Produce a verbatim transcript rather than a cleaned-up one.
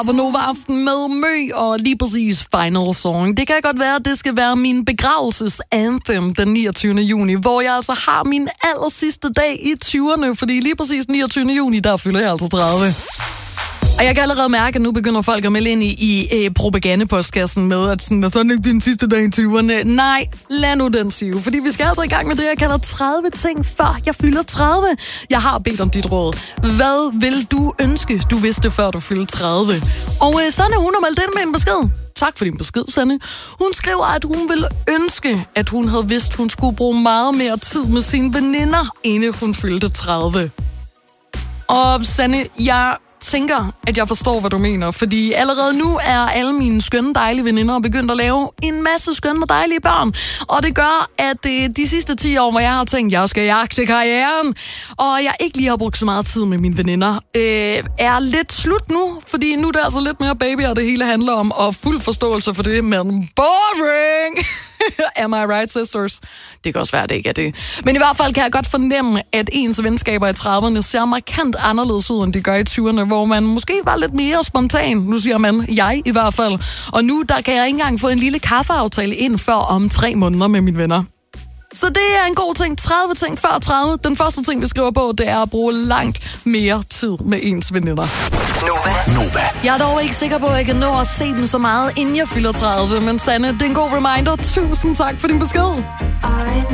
på Nova Aften med Mø og lige præcis Final Song. Det kan godt være, at det skal være min begravelses-anthem den niogtyvende juni, hvor jeg altså har min aller sidste dag i tyverne, fordi lige præcis niogtyvende juni, der fylder jeg altså tredive. Og jeg kan allerede mærke, at nu begynder folk at melde ind i, i øh, propagandapostkassen med, at sådan, og sådan ikke din sidste dag i tyverne. Nej, lad nu den sige, fordi vi skal altså i gang med det, jeg kalder tredive ting, før jeg fylder tredive. Jeg har bedt om dit råd. Hvad vil du ønske, du vidste, før du fyldte tredive? Og øh, Sanne, hun har meldt ind med en besked. Tak for din besked, Sanne. Hun skriver, at hun ville ønske, at hun havde vidst, hun skulle bruge meget mere tid med sine veninder, inden hun fyldte tredive. Og Sanne, jeg tænker, at jeg forstår, hvad du mener, fordi allerede nu er alle mine skønne, dejlige veninder begyndt at lave en masse skønne, dejlige børn. Og det gør, at øh, de sidste ti år, hvor jeg har tænkt, at jeg skal jagte karrieren, og jeg ikke lige har brugt så meget tid med mine veninder, øh, er lidt slut nu, fordi nu er det altså lidt mere babyer, det hele handler om, og fuld forståelse for det, men boring! Am I right, sisters? Det kan også være, det ikke er det. Men i hvert fald kan jeg godt fornemme, at ens venskaber i trediverne ser markant anderledes ud, end de gør i tyverne, hvor man måske var lidt mere spontan. Nu siger man, jeg i hvert fald. Og nu der kan jeg ikke engang få en lille kaffeaftale ind før om tre måneder med mine venner. Så det er en god ting. tredive ting før tredive. Den første ting, vi skriver på, det er at bruge langt mere tid med ens veninder. Nova. Nova. Jeg er dog ikke sikker på, at jeg kan nå at se dem så meget, inden jeg fylder tredive. Men Sanne, det er en god reminder. Tusind tak for din besked.